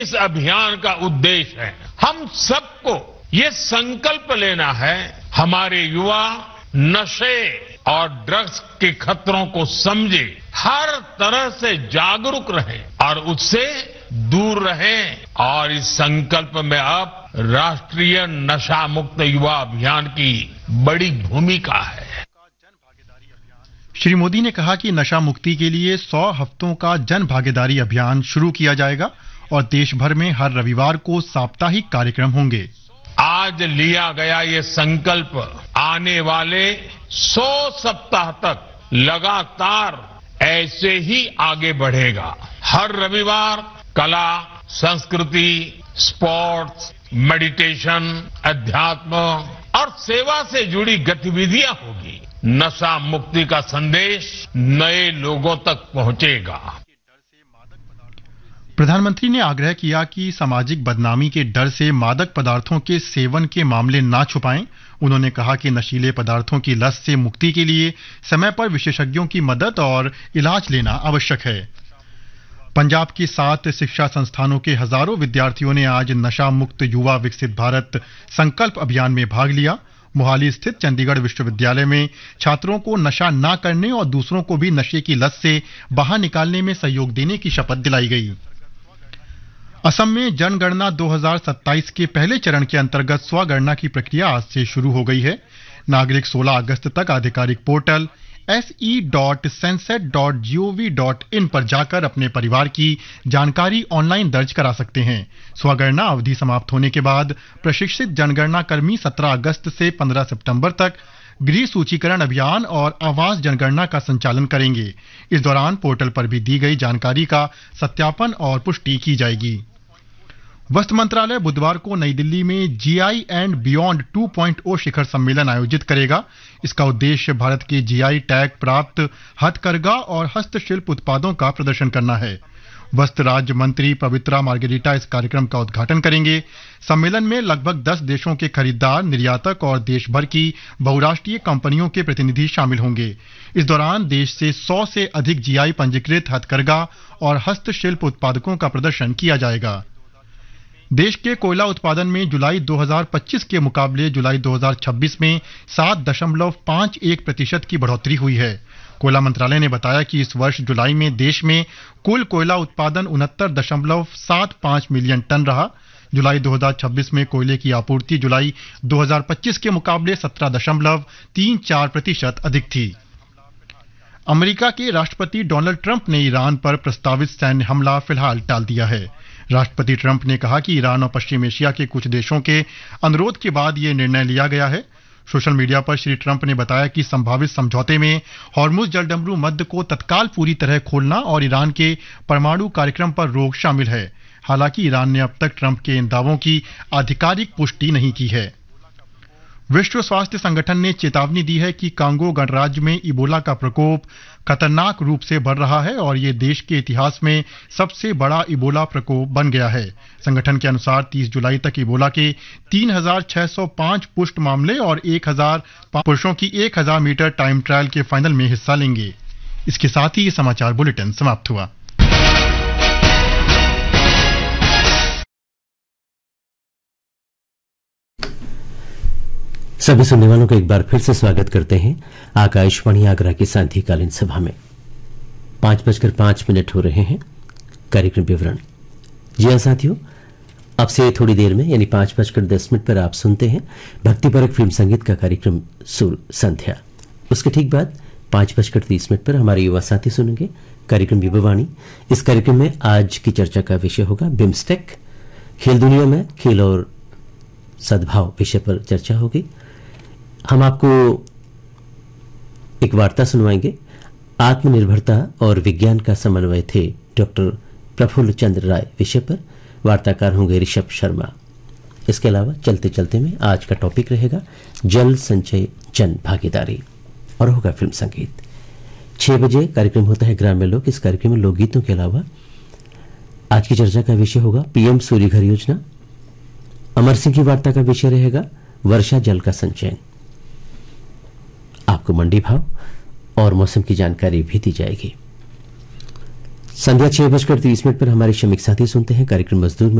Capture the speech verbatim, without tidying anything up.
इस अभियान का उद्देश्य है हम सबको ये संकल्प लेना है हमारे युवा नशे और ड्रग्स के खतरों को समझे, हर तरह से जागरूक रहे और उससे दूर रहे। और इस संकल्प में अब राष्ट्रीय नशा मुक्त युवा अभियान की बड़ी भूमिका है। श्री मोदी ने कहा कि नशा मुक्ति के लिए सौ हफ्तों का जन भागीदारी अभियान शुरू किया जाएगा और देश भर में हर रविवार को साप्ताहिक कार्यक्रम होंगे। आज लिया गया ये संकल्प आने वाले सौ सप्ताह तक लगातार ऐसे ही आगे बढ़ेगा। हर रविवार कला, संस्कृति, स्पोर्ट्स, मेडिटेशन, अध्यात्म और सेवा से जुड़ी गतिविधियां होगी। नशा मुक्ति का संदेश नए लोगों तक पहुंचेगा। प्रधानमंत्री ने आग्रह किया कि सामाजिक बदनामी के डर से मादक पदार्थों के सेवन के मामले ना छुपाएं। उन्होंने कहा कि नशीले पदार्थों की लत से मुक्ति के लिए समय पर विशेषज्ञों की मदद और इलाज लेना आवश्यक है। पंजाब की सात शिक्षा संस्थानों के हजारों विद्यार्थियों ने आज नशा मुक्त युवा विकसित भारत संकल्प अभियान में भाग लिया। मोहाली स्थित चंडीगढ़ विश्वविद्यालय में छात्रों को नशा न करने और दूसरों को भी नशे की लत से बाहर निकालने में सहयोग देने की शपथ दिलाई गई। असम में जनगणना दो हज़ार सत्ताईस के पहले चरण के अंतर्गत स्वगणना की प्रक्रिया आज से शुरू हो गई है। नागरिक सोलह अगस्त तक आधिकारिक portal S E dot सेंसेट dot G O V dot in पर जाकर अपने परिवार की जानकारी ऑनलाइन दर्ज करा सकते हैं। स्वगणना अवधि समाप्त होने के बाद प्रशिक्षित जनगणना कर्मी सत्रह अगस्त से पंद्रह सितंबर तक गृह सूचीकरण अभियान और आवास जनगणना का संचालन करेंगे। इस दौरान पोर्टल पर भी दी गई जानकारी का सत्यापन और पुष्टि की जाएगी। वस्त्र मंत्रालय बुधवार को नई दिल्ली में जी आई एंड बियॉन्ड टू पॉइंट ओ शिखर सम्मेलन आयोजित करेगा। इसका उद्देश्य भारत के जी आई टैग प्राप्त हथकरघा और हस्तशिल्प उत्पादों का प्रदर्शन करना है। वस्त्र राज्य मंत्री पवित्रा मार्गेरिटा इस कार्यक्रम का उद्घाटन करेंगे। सम्मेलन में लगभग दस देशों के खरीदार, निर्यातक और देश भर की बहुराष्ट्रीय कंपनियों के प्रतिनिधि शामिल होंगे। इस दौरान देश से सौ से अधिक जी आई पंजीकृत हथकरघा और हस्तशिल्प उत्पादकों का प्रदर्शन किया जाएगा। देश के कोयला उत्पादन में जुलाई दो हज़ार पच्चीस के मुकाबले जुलाई दो हज़ार छब्बीस में सात दशमलव पाँच एक प्रतिशत की बढ़ोतरी हुई है। कोयला मंत्रालय ने बताया कि इस वर्ष जुलाई में देश में कुल कोयला उत्पादन उनहत्तर दशमलव सात पाँच मिलियन टन रहा। जुलाई दो हज़ार छब्बीस में कोयले की आपूर्ति जुलाई दो हज़ार पच्चीस के मुकाबले सत्रह दशमलव तीन चार प्रतिशत अधिक थी। अमेरिका के राष्ट्रपति डोनाल्ड ट्रंप ने ईरान पर प्रस्तावित सैन्य हमला फिलहाल टाल दिया है। राष्ट्रपति ट्रंप ने कहा कि ईरान और पश्चिम एशिया के कुछ देशों के अनुरोध के बाद यह निर्णय लिया गया है। सोशल मीडिया पर श्री ट्रंप ने बताया कि संभावित समझौते में हॉर्मुज जलडमरू मध्य को तत्काल पूरी तरह खोलना और ईरान के परमाणु कार्यक्रम पर रोक शामिल है। हालांकि ईरान ने अब तक ट्रंप के इन दावों की आधिकारिक पुष्टि नहीं की है। विश्व स्वास्थ्य संगठन ने चेतावनी दी है कि कांगो गणराज्य में इबोला का प्रकोप खतरनाक रूप से बढ़ रहा है और ये देश के इतिहास में सबसे बड़ा इबोला प्रकोप बन गया है। संगठन के अनुसार तीस जुलाई तक इबोला के तीन हज़ार छह सौ पाँच पुष्ट मामले और एक हज़ार पुरुषों की एक हज़ार मीटर टाइम ट्रायल के फाइनल में हिस्सा लेंगे। इसके साथ ही ये समाचार बुलेटिन समाप्त हुआ। सभी सुनने वालों को एक बार फिर से स्वागत करते हैं आकाशवाणी आगरा की सांध्यकालीन सभा में। पांच बजकर पांच मिनट हो रहे हैं। कार्यक्रम विवरण। जी हाँ साथियों, अब से थोड़ी देर में यानी पांच बजकर दस मिनट पर आप सुनते हैं भक्तिपरक फिल्म संगीत का कार्यक्रम सुर संध्या। उसके ठीक बाद पांच बजकर तीस मिनट पर हमारे युवा साथी सुनेंगे कार्यक्रम युवावाणी। इस कार्यक्रम में आज की चर्चा का विषय होगा बिम्स्टेक। खेल दुनिया में खेल और सद्भाव विषय पर चर्चा होगी। हम आपको एक वार्ता सुनवाएंगे। आत्मनिर्भरता और विज्ञान का समन्वय थे डॉक्टर प्रफुल्ल चंद्र राय विषय पर। वार्ताकार होंगे ऋषभ शर्मा। इसके अलावा चलते चलते में आज का टॉपिक रहेगा जल संचय जन भागीदारी और होगा फिल्म संगीत। छह बजे कार्यक्रम होता है ग्राम्य लोक। इस कार्यक्रम में लोकगीतों के अलावा आज की चर्चा का विषय होगा पीएम सूर्य घर योजना। अमर सिंह की वार्ता का विषय रहेगा वर्षा जल का संचयन। आपको मंडी भाव और मौसम की जानकारी भी दी जाएगी। संध्या छह बजकर तीस मिनट पर हमारे श्रमिक साथी सुनते हैं कार्यक्रम मजदूर में